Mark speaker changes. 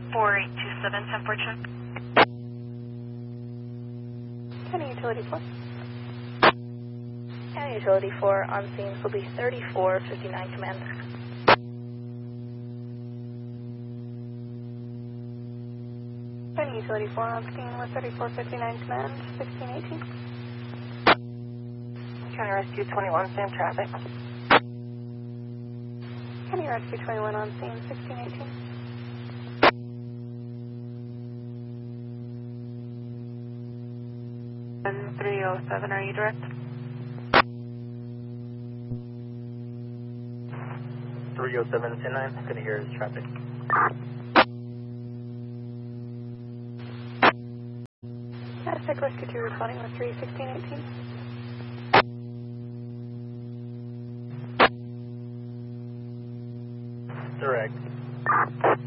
Speaker 1: 4827, 10 for check.
Speaker 2: County Utility 4. County Utility 4 on scene will be 3459 command. County Utility 4 on scene with 3459 command, 1618.
Speaker 3: County Rescue 21, same traffic.
Speaker 2: County Rescue 21 on scene, 1618.
Speaker 3: 307, are you direct?
Speaker 4: 307, 10-9, couldn't hear the traffic.
Speaker 2: Aztec Rescue 2 responding with 31618.
Speaker 4: Direct.